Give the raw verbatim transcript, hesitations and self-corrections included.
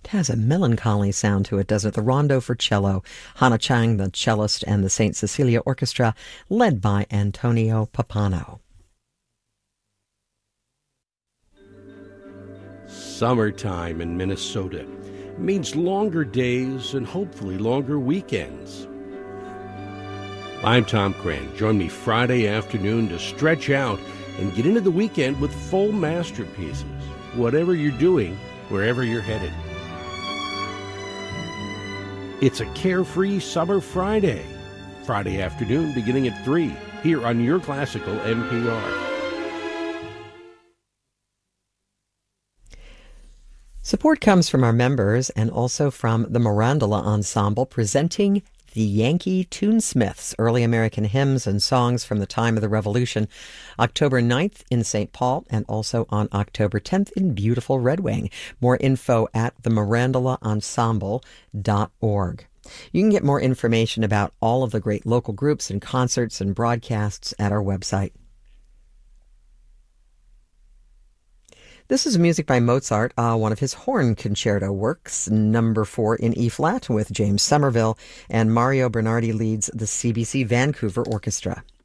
It has a melancholy sound to it, doesn't it? The Rondo for Cello. Hannah Chang, the cellist, and the Saint Cecilia Orchestra, led by Antonio Papano. Summertime in Minnesota means longer days and hopefully longer weekends. I'm Tom Cran. Join me Friday afternoon to stretch out and get into the weekend with full masterpieces. Whatever you're doing, wherever you're headed. It's a carefree summer Friday. Friday afternoon beginning at three here on Your Classical N P R. Support comes from our members and also from the Mirandola Ensemble, presenting the Yankee Tunesmiths, early American hymns and songs from the time of the Revolution, October ninth in Saint Paul and also on October tenth in beautiful Red Wing. More info at the mirandola ensemble dot org. You can get more information about all of the great local groups and concerts and broadcasts at our website. This is music by Mozart, uh, one of his horn concerto works, number four in E-flat with James Somerville, and Mario Bernardi leads the C B C Vancouver Orchestra.